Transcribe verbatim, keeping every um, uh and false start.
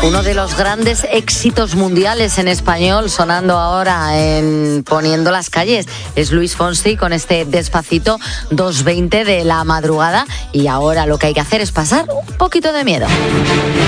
Uno de los grandes éxitos mundiales en español sonando ahora en Poniendo las calles es Luis Fonsi con este Despacito dos veinte de la madrugada, y ahora lo que hay que hacer es pasar un poquito de miedo.